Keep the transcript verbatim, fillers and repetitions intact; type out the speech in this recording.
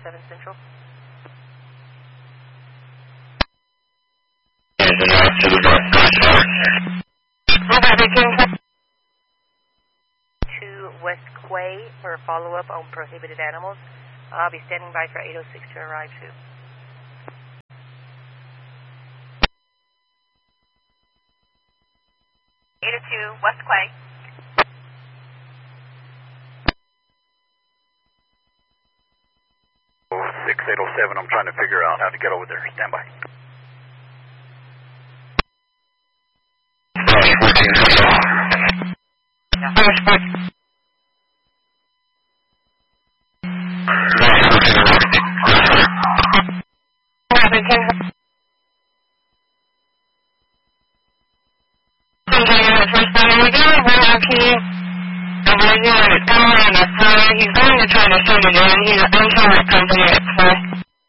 seven Central. To West Quay for follow-up on prohibited animals. I'll be standing by for eight oh six to arrive too. eight oh two, West Quay. six eight oh seven, I'm trying to figure out how to get over there. Stand by. He's going to try to send it in. He's an insurance company.